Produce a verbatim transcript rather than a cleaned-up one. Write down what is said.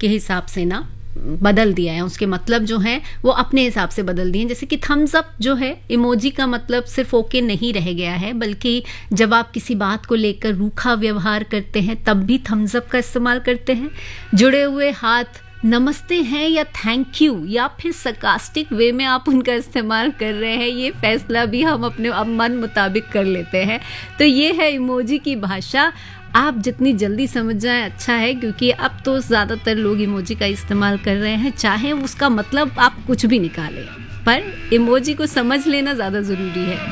के हिसाब से ना बदल दिया है, उसके मतलब जो है वो अपने हिसाब से बदल दिए हैं। जैसे कि थम्स अप जो है, इमोजी का मतलब सिर्फ ओके नहीं रह गया है, बल्कि जब आप किसी बात को लेकर रूखा व्यवहार करते हैं तब भी थम्स अप का इस्तेमाल करते हैं। जुड़े हुए हाथ नमस्ते हैं या थैंक यू या फिर सरकास्टिक वे में आप उनका इस्तेमाल कर रहे हैं, ये फैसला भी हम अपने अब मन मुताबिक कर लेते हैं। तो ये है इमोजी की भाषा। आप जितनी जल्दी समझ जाएं अच्छा है, क्योंकि अब तो ज़्यादातर लोग इमोजी का इस्तेमाल कर रहे हैं, चाहे उसका मतलब आप कुछ भी निकालें, पर इमोजी को समझ लेना ज़्यादा ज़रूरी है।